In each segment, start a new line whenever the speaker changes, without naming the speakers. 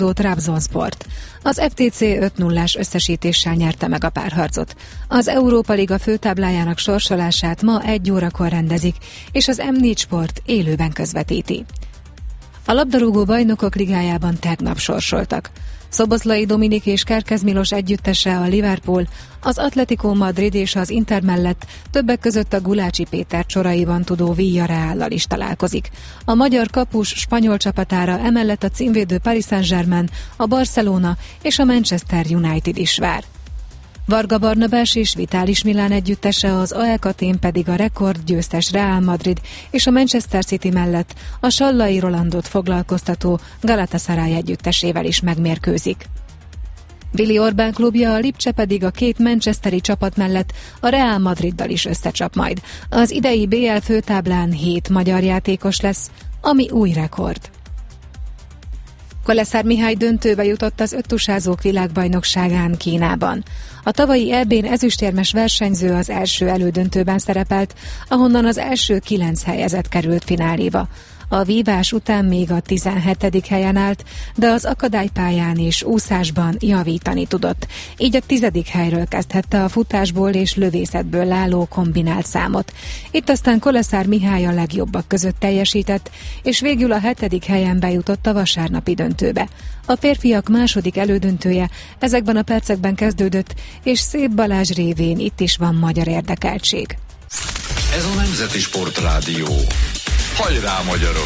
tagadó Trabzonsport. Az FTC 5-0-ás összesítéssel nyerte meg a párharcot. Az Európa Liga főtáblájának sorsolását ma 1 órakor rendezik, és az M4 Sport élőben közvetíti. A labdarúgó bajnokok ligájában tegnap sorsoltak. Szoboszlai Dominik és Kerkez Milos együttese, a Liverpool, az Atletico Madrid és az Inter mellett többek között a Gulácsi Péter csoraiban tudó Villarreallal is találkozik. A magyar kapus spanyol csapatára emellett a címvédő Paris Saint-Germain, a Barcelona és a Manchester United is vár. Varga Barnabás és Vitális Milán együttese, az AEK Atén pedig a rekordgyőztes Real Madrid és a Manchester City mellett a Sallai Rolandot foglalkoztató Galatasaray együttesével is megmérkőzik. Willi Orbán klubja, a Lipcse pedig a 2 manchesteri csapat mellett a Real Madriddal is összecsap majd. Az idei BL főtáblán 7 magyar játékos lesz, ami új rekord. Koleszár Mihály döntőbe jutott az öttusázók világbajnokságán Kínában. A tavalyi EB-n ezüstérmes versenyző az első elődöntőben szerepelt, ahonnan az első 9 helyezett került fináléba. A vívás után még a 17. helyen állt, de az akadálypályán és úszásban javítani tudott. Így a 10. helyről kezdhette a futásból és lövészetből álló kombinált számot. Itt aztán Koleszár Mihály a legjobbak között teljesített, és végül a 7. helyen bejutott a vasárnapi döntőbe. A férfiak második elődöntője ezekben a percekben kezdődött, és Szép Balázs révén itt is van magyar érdekeltség.
Ez a Nemzeti Sportrádió. Hajrá, magyarok!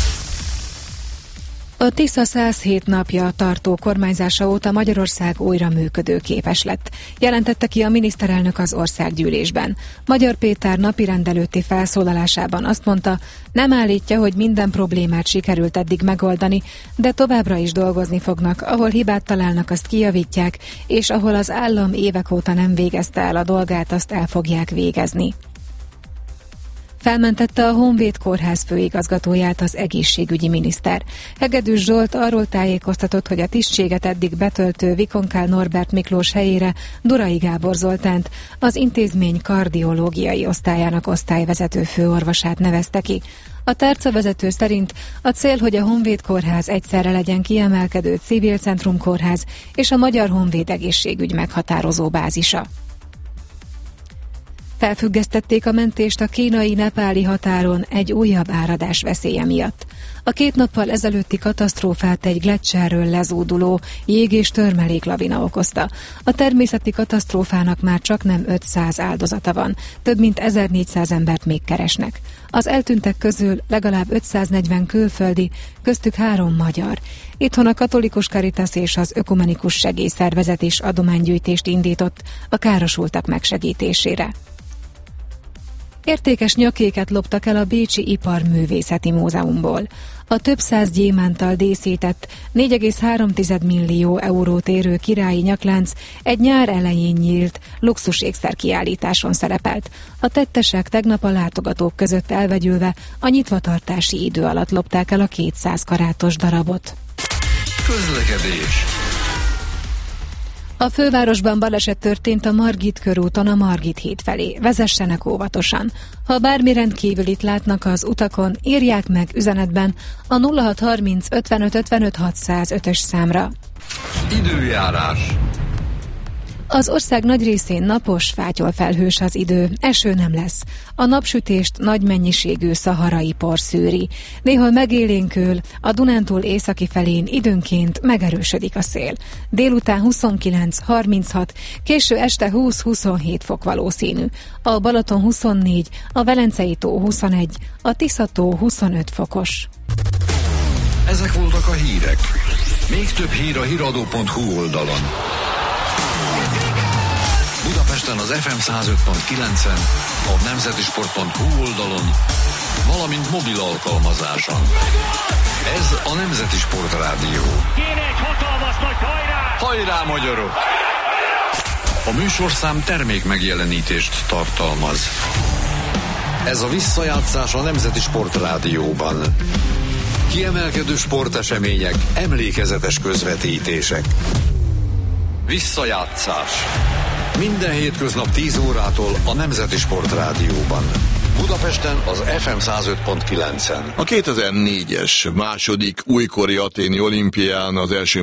A Tisza 107 napja tartó kormányzása óta Magyarország újra működőképes lett, jelentette ki a miniszterelnök az országgyűlésben. Magyar Péter napirend előtti felszólalásában azt mondta, nem állítja, hogy minden problémát sikerült eddig megoldani, de továbbra is dolgozni fognak, ahol hibát találnak, azt kijavítják, és ahol az állam évek óta nem végezte el a dolgát, azt el fogják végezni. Felmentette a Honvéd Kórház főigazgatóját az egészségügyi miniszter. Hegedűs Zsolt arról tájékoztatott, hogy a tisztséget eddig betöltő Vikonkál Norbert Miklós helyére Durai Gábor Zoltánt, az intézmény kardiológiai osztályának osztályvezető főorvosát nevezte ki. A tárcavezető szerint a cél, hogy a Honvéd Kórház egyszerre legyen kiemelkedő civil centrumkórház és a Magyar Honvéd egészségügy meghatározó bázisa. Felfüggesztették a mentést a kínai-nepáli határon egy újabb áradás veszélye miatt. A 2 nappal ezelőtti katasztrófát egy gleccserről lezúduló jég- és törmeléklavina okozta. A természeti katasztrófának már csaknem 500 áldozata van, több mint 1400 embert még keresnek. Az eltűntek közül legalább 540 külföldi, köztük 3 magyar. Itthon a Katolikus Caritas és az Ökumenikus Segélyszervezet is adománygyűjtést indított a károsultak megsegítésére. Értékes nyakéket loptak el a Bécsi Iparművészeti Múzeumból. A több száz gyémánttal díszített, 4,3 millió eurót érő királyi nyaklánc egy nyár elején nyílt luxus ékszerkiállításon szerepelt. A tettesek tegnap a látogatók között elvegyülve a nyitvatartási idő alatt lopták el a 200 karátos darabot.
Közlekedés.
A fővárosban baleset történt a Margit körúton a Margit híd felé. Vezessenek óvatosan. Ha bármi rendkívülit látnak az utakon, írják meg üzenetben a 0630 55 55 605-ös számra.
Időjárás.
Az ország nagy részén napos, fátyolfelhős az idő, eső nem lesz. A napsütést nagy mennyiségű szaharai por szűri. Néhol megélénkül, a Dunántúl északi felén időnként megerősödik a szél. Délután 29-36, késő este 20-27 fok valószínű. A Balaton 24, a Velencei tó 21, a Tisza-tó 25 fokos.
Ezek voltak a hírek. Még több hír a hiradó.hu oldalon. Budapesten az FM 105.9-en, a nemzetisport.hu oldalon, valamint mobil alkalmazáson. Ez a Nemzeti Sportrádió.
Kéne egy hatalmas nagy hajrá!
Hajrá, magyarok! A műsorszám termék megjelenítést tartalmaz. Ez a visszajátszás a Nemzeti Sportrádióban. Kiemelkedő sportesemények, emlékezetes közvetítések. Visszajátszás. Minden hétköznap 10 órától a Nemzeti Sportrádióban. Budapesten az FM 105.9-en.
A 2004-es második újkori athéni olimpián az első